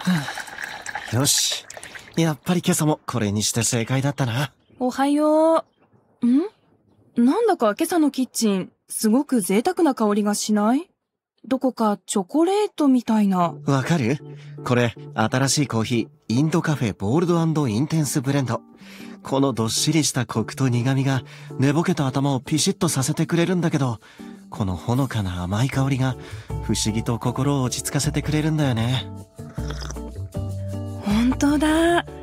よし。やっぱり今朝もこれにして正解だったな。 おはよう。なんだか今朝のキッチン、すごく贅沢な香りがしない？どこかチョコレートみたいな。 わかる？これ、新しいコーヒー、インドカフェボールド&インテンスブレンド。このどっしりしたコクと苦味が、寝ぼけた頭をピシッとさせてくれるんだけど、このほのかな甘い香りが、不思議と心を落ち着かせてくれるんだよね。 ほんとだ。